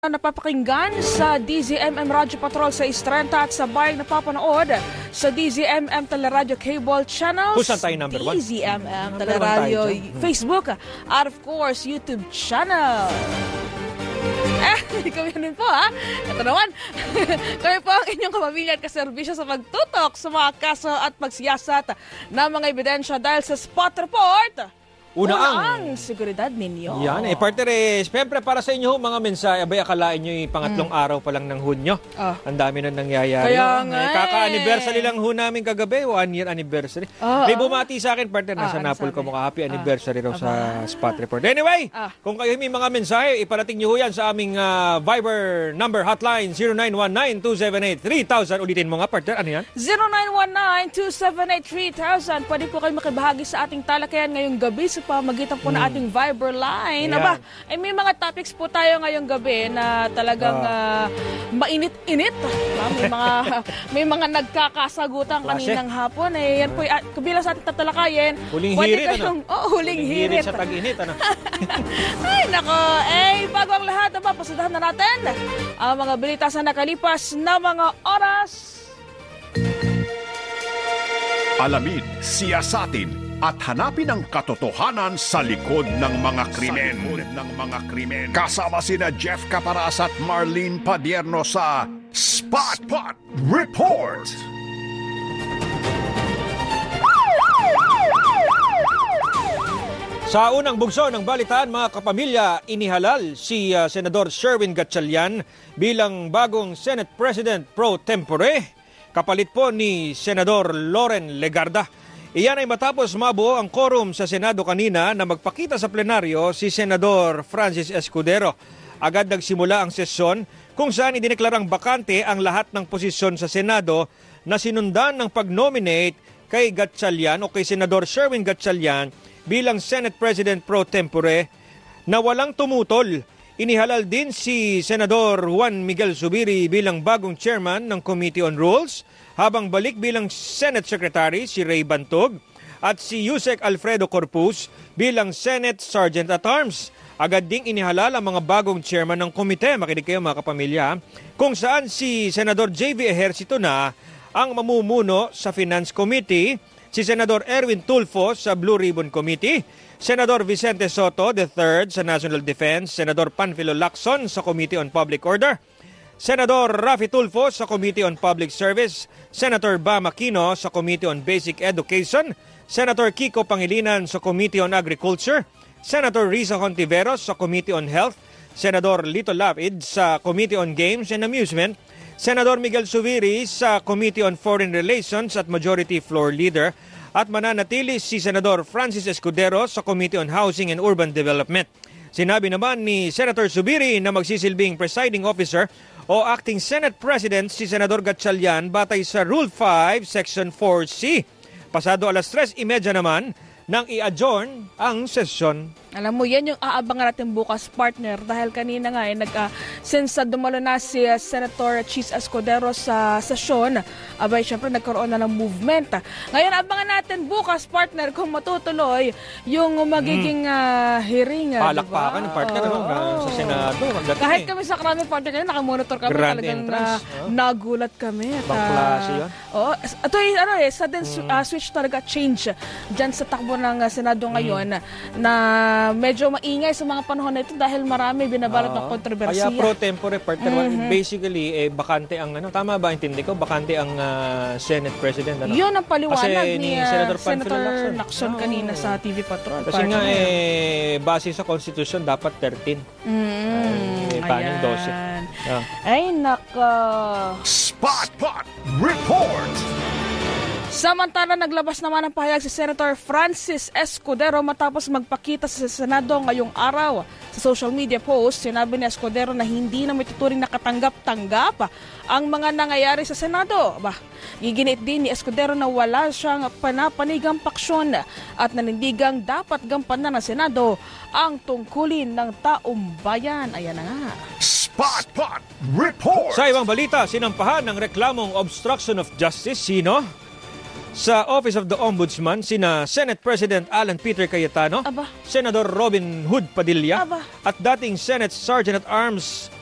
Napapakinggan sa DZMM Radyo Patrol sa Istrenta at sa bayang napapanood sa DZMM Teleradyo Cable Channels, Kung saan tayo number one? DZMM Teleradyo Facebook, at of course YouTube channel. Kami din po Ito naman, kami po ang inyong kapamilya at kaserbisyo sa pagtutok sa mga kaso at pagsiyasat ng mga ebidensya dahil sa Spot Report. Una ang seguridad ninyo. Yan, partner, siyempre para sa inyo mga mensahe, abay akalain nyo yung pangatlong araw pa lang ng Hunyo. Ang dami na nangyayari. Kaya nga Kaka-anniversary lang ho namin kagabi, 1 year anniversary. May bumati sa akin, partner, nasa Napol ko mukha. Happy anniversary raw sa Spot Report. Anyway, kung kayo may mga mensahe, iparating nyo ho yan sa aming Viber number hotline, 0919-278-3000. Ulitin mo nga, partner, ano yan? 0919-278-3000. Pwede po kayo makibahagi sa ating talakayan ngayong gabi sa pamagitan po na ating Viber line. Yan. May mga topics po tayo ngayong gabi na talagang mainit-init. May mga nagkakasagutan kaninang hapon. Yan po, kabilang sa ating tatalakayin. Huling hirit, huling hirit. Sa tag-init, Ay, nako. Bago ang lahat, pasadahan na natin ang mga balita sa nakalipas na mga oras. Alamin, siyasatin, at hanapin ang katotohanan sa likod ng mga krimen. Kasama sina Jeff Caparas at Marlene Padierno sa Spot Report. Sa unang bugso ng balitaan, mga kapamilya, inihalal si Senador Sherwin Gatchalian bilang bagong Senate President pro tempore, kapalit po ni Senador Loren Legarda. Iyan ay matapos mabuo ang quorum sa Senado kanina na magpakita sa plenaryo si Senador Francis Escudero. Agad nagsimula ang sesyon kung saan idineklarang bakante ang lahat ng posisyon sa Senado na sinundan ng pag-nominate kay Gatchalian o kay Senador Sherwin Gatchalian bilang Senate President pro tempore na walang tumutol. Inihalal din si Senador Juan Miguel Zubiri bilang bagong chairman ng Committee on Rules, habang balik bilang Senate Secretary si Ray Bantog at si Yusek Alfredo Corpus bilang Senate Sergeant at Arms. Agad ding inihalal ang mga bagong chairman ng komite, makinig kayo mga kapamilya, kung saan si Senador J.V. Ejercito na ang mamumuno sa Finance Committee, si Senador Erwin Tulfo sa Blue Ribbon Committee, Senador Vicente Soto III sa National Defense, Senador Panfilo Lacson sa Committee on Public Order, Senador Rafi Tulfo sa Committee on Public Service, Senator Bam Aquino sa Committee on Basic Education, Senator Kiko Pangilinan sa Committee on Agriculture, Senator Risa Hontiveros sa Committee on Health, Senador Lito Lapid sa Committee on Games and Amusement, Senador Miguel Zubiri sa Committee on Foreign Relations at Majority Floor Leader, at mananatili si Senador Francis Escudero sa Committee on Housing and Urban Development. Sinabi naman ni Senator Zubiri na magsisilbing presiding officer o acting Senate President si Senador Gatchalian batay sa Rule 5, Section 4C. Pasado 3:30 naman nang i-adjourn ang sesyon. Alam mo, yan yung aabangan natin bukas, partner, dahil kanina nga since dumalo na si Senator Chis Escudero sa sesyon, abay syempre nagkaroon na ng movement. Ngayon abangan natin bukas, partner, kung matutuloy yung magiging hearing. Palakpakan, diba? partner, sa Senado. Kahit kami sa Krami, partner, kayo nakamonitor kami, Grand talagang entrance, nagulat kami. Bang klase yun? Ito sudden switch talaga, change dyan sa takbo ng Senado ngayon na medyo maingay sa mga panahon na ito dahil marami binabalot ng kontrobersiya. Kaya pro tempore, partner, basically, bakante ang, tama ba intindi ko? Bakante ang Senate President. Yun ang paliwanag ni Senator Lacson kanina sa TV Patrol. Kasi nga, base sa Constitution, dapat 13. Paano 12? Ay, naka. Spot Report! Samantala, naglabas naman ng pahayag si Senator Francis Escudero matapos magpakita sa Senado ngayong araw. Sa social media post, sinabi ni Escudero na hindi na may tuturing nakatanggap-tanggap ang mga nangyayari sa Senado. Giginit din ni Escudero na wala siyang panapanigang paksyon at nanindigang dapat gampanan ng Senado ang tungkulin ng taong bayan. Ayan na nga. Spot Report! Sa ibang balita, sinampahan ng reklamong obstruction of justice, sino? Sa Office of the Ombudsman, sina Senate President Alan Peter Cayetano, Senador Robin Hood Padilla, at dating Senate Sergeant at Arms